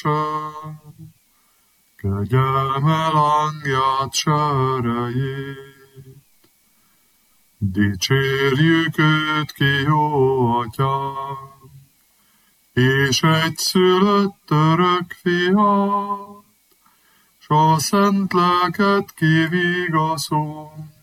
kegyelme lángját, serejét. Dicsérjük őt ki, jó atyám, és egyszülött örök fiát, s a szent lelket kivigaszol,